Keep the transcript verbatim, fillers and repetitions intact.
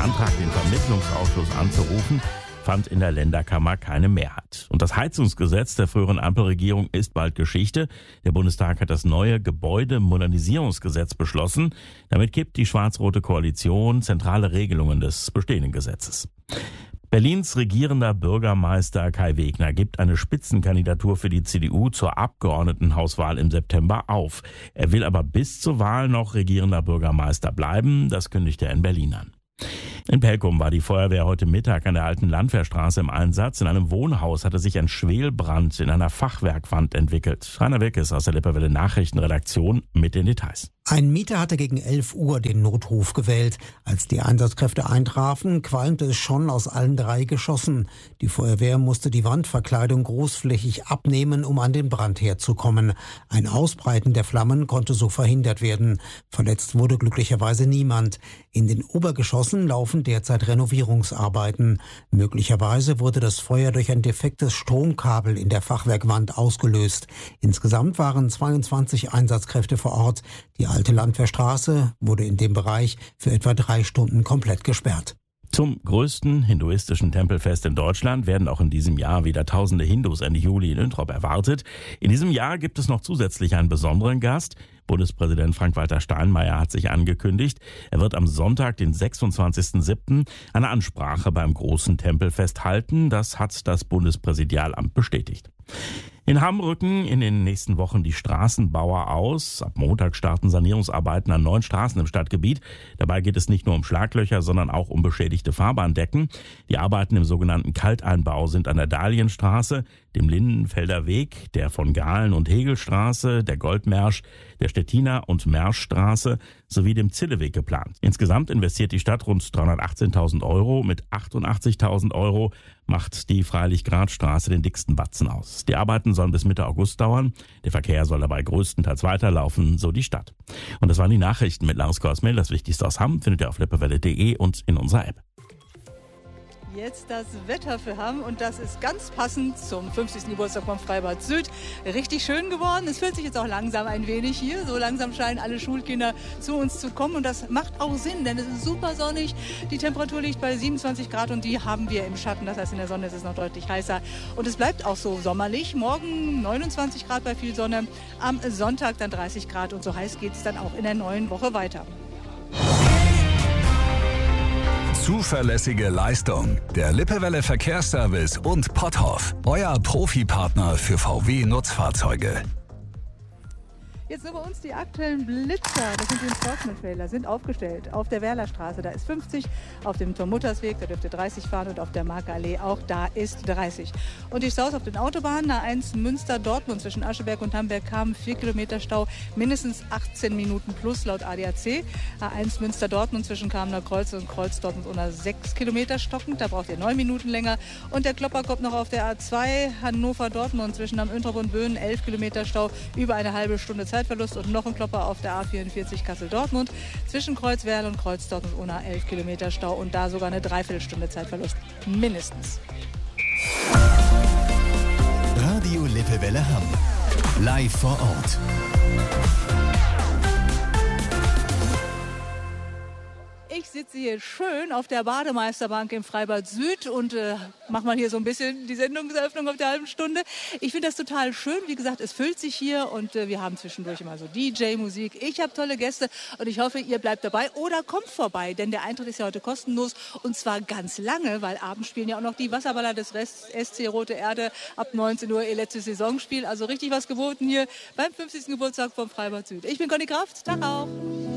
Antrag, den Vermittlungsausschuss anzurufen, fand in der Länderkammer keine Mehrheit. Und das Heizungsgesetz der früheren Ampelregierung ist bald Geschichte. Der Bundestag hat das neue Gebäudemodernisierungsgesetz beschlossen. Damit kippt die schwarz-rote Koalition zentrale Regelungen des bestehenden Gesetzes. Berlins regierender Bürgermeister Kai Wegner gibt eine Spitzenkandidatur für die C D U zur Abgeordnetenhauswahl im September auf. Er will aber bis zur Wahl noch regierender Bürgermeister bleiben. Das kündigt er in Berlin an. In Pelkum war die Feuerwehr heute Mittag an der alten Landwehrstraße im Einsatz. In einem Wohnhaus hatte sich ein Schwelbrand in einer Fachwerkwand entwickelt. Rainer Wilkes aus der Lippewelle Nachrichtenredaktion mit den Details. Ein Mieter hatte gegen elf Uhr den Notruf gewählt. Als die Einsatzkräfte eintrafen, qualmte es schon aus allen drei Geschossen. Die Feuerwehr musste die Wandverkleidung großflächig abnehmen, um an den Brand herzukommen. Ein Ausbreiten der Flammen konnte so verhindert werden. Verletzt wurde glücklicherweise niemand. In den Obergeschossen laufen derzeit Renovierungsarbeiten. Möglicherweise wurde das Feuer durch ein defektes Stromkabel in der Fachwerkwand ausgelöst. Insgesamt waren zweiundzwanzig Einsatzkräfte vor Ort. Die alte Landwehrstraße wurde in dem Bereich für etwa drei Stunden komplett gesperrt. Zum größten hinduistischen Tempelfest in Deutschland werden auch in diesem Jahr wieder tausende Hindus Ende Juli in Üntrop erwartet. In diesem Jahr gibt es noch zusätzlich einen besonderen Gast. Bundespräsident Frank-Walter Steinmeier hat sich angekündigt, er wird am Sonntag, den sechsundzwanzigsten siebten eine Ansprache beim großen Tempelfest halten. Das hat das Bundespräsidialamt bestätigt. In Hamm rücken in den nächsten Wochen die Straßenbauer aus. Ab Montag starten Sanierungsarbeiten an neun Straßen im Stadtgebiet. Dabei geht es nicht nur um Schlaglöcher, sondern auch um beschädigte Fahrbahndecken. Die Arbeiten im sogenannten Kalteinbau sind an der Dahlienstraße, dem Lindenfelder Weg, der von Gahlen- und Hegelstraße, der Goldmersch, der Stettiner- und Merschstraße sowie dem Zilleweg geplant. Insgesamt investiert die Stadt rund dreihundertachtzehntausend Euro. Mit achtundachtzigtausend Euro macht die Freilich-Grad-Straße den dicksten Batzen aus. Die Arbeiten sollen bis Mitte August dauern. Der Verkehr soll dabei größtenteils weiterlaufen, so die Stadt. Und das waren die Nachrichten mit Lars Korsmel. Das Wichtigste aus Hamm findet ihr auf lippewelle punkt de und in unserer App. Jetzt das Wetter für Hamm und das ist ganz passend zum fünfzigsten Geburtstag vom Freibad Süd. Richtig schön geworden. Es fühlt sich jetzt auch langsam ein wenig hier. So langsam scheinen alle Schulkinder zu uns zu kommen und das macht auch Sinn, denn es ist super sonnig. Die Temperatur liegt bei siebenundzwanzig Grad und die haben wir im Schatten. Das heißt, in der Sonne ist es noch deutlich heißer und es bleibt auch so sommerlich. Morgen neunundzwanzig Grad bei viel Sonne, am Sonntag dann dreißig Grad und so heiß geht es dann auch in der neuen Woche weiter. Zuverlässige Leistung. Der Lippewelle Verkehrsservice und Potthoff. Euer Profipartner für V W-Nutzfahrzeuge. Jetzt nur bei uns die aktuellen Blitzer, das sind die Enforcement-Felder, sind aufgestellt. Auf der Werlerstraße, da ist fünfzig, auf dem Tom-Mutters-Weg, da dürfte dreißig fahren und auf der Markallee auch, da ist dreißig. Und die Staus auf den Autobahnen, A eins Münster-Dortmund zwischen Ascheberg und Hamberg kamen vier Kilometer Stau, mindestens achtzehn Minuten plus laut A D A C. A eins Münster-Dortmund zwischen Kamener Kreuz und Kreuz-Dortmund unter sechs Kilometer stockend, da braucht ihr neun Minuten länger. Und der Klopper kommt noch auf der A zwei Hannover-Dortmund zwischen am Üntrop und Böen, elf Kilometer Stau, über eine halbe Stunde Zeit. Zeitverlust und noch ein Klopper auf der A vierundvierzig Kassel-Dortmund zwischen Kreuzwerl und Kreuz-Dortmund ohne elf Kilometer Stau und da sogar eine Dreiviertelstunde Zeitverlust mindestens. Radio Lippewelle Hamm. Live vor Ort. Ich sitze hier schön auf der Bademeisterbank im Freibad Süd und äh, mache mal hier so ein bisschen die Sendungseröffnung auf der halben Stunde. Ich finde das total schön. Wie gesagt, es füllt sich hier und äh, wir haben zwischendurch immer so D J-Musik. Ich habe tolle Gäste und ich hoffe, ihr bleibt dabei oder kommt vorbei, denn der Eintritt ist ja heute kostenlos und zwar ganz lange, weil abends spielen ja auch noch die Wasserballer des Rest, S C Rote Erde ab neunzehn Uhr ihr letztes Saisonspiel. Also richtig was geboten hier beim fünfzigsten Geburtstag vom Freibad Süd. Ich bin Conny Kraft. Tag auch.